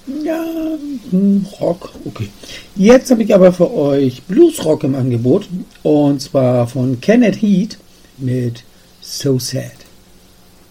Ja, Rock, okay. Jetzt habe ich aber für euch Bluesrock im Angebot. Und zwar von Kenneth Heat mit So Sad.